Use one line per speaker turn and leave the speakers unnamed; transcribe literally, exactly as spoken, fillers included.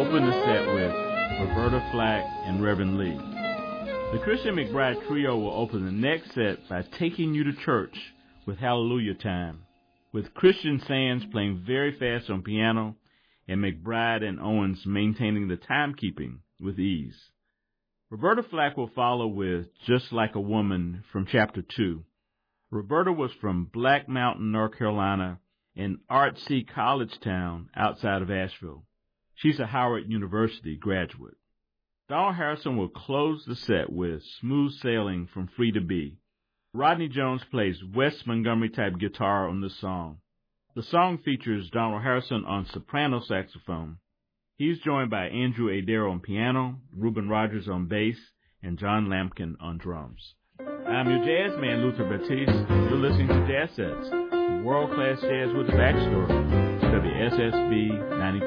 open the set with Roberta Flack and Reverend Lee. The Christian McBride Trio will open the next set by taking you to church with Hallelujah Time, with Christian Sands playing very fast on piano and McBride and Owens maintaining the timekeeping with ease. Roberta Flack will follow with Just Like a Woman from Chapter two. Roberta was from Black Mountain, North Carolina, an artsy college town outside of Asheville. She's a Howard University graduate. Donald Harrison will close the set with Smooth Sailing from Free to Be. Rodney Jones plays Wes Montgomery-type guitar on this song. The song features Donald Harrison on soprano saxophone. He's joined by Andrew Adair on piano, Reuben Rogers on bass, and John Lampkin on drums. I'm your jazz man, Luther Batiste. You're listening to Jazz Sets, world-class jazz with a backstory, W S S B ninety.